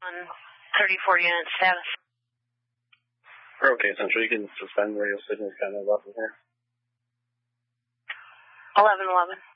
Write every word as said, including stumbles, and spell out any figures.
on thirty-four unit status. Okay, Central, you can suspend radio signals kind of up in here. eleven eleven.